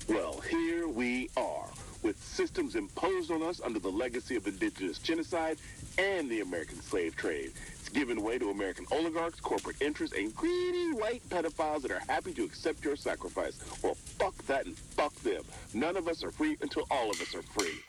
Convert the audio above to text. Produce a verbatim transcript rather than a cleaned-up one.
Well, here we are, with systems imposed on us under the legacy of indigenous genocide and the American slave trade. It's given way to American oligarchs, corporate interests, and greedy white pedophiles that are happy to accept your sacrifice. Well, fuck that and fuck them. None of us are free until all of us are free.